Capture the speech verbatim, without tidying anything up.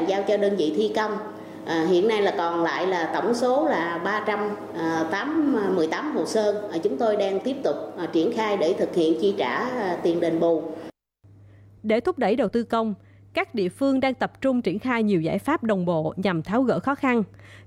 giao cho đơn vị thi công. À, hiện nay là còn lại là tổng số là ba trăm mười tám hồ sơ. À, chúng tôi đang tiếp tục à, triển khai để thực hiện chi trả à, tiền đền bù. Để thúc đẩy đầu tư công, các địa phương đang tập trung triển khai nhiều giải pháp đồng bộ nhằm tháo gỡ khó khăn.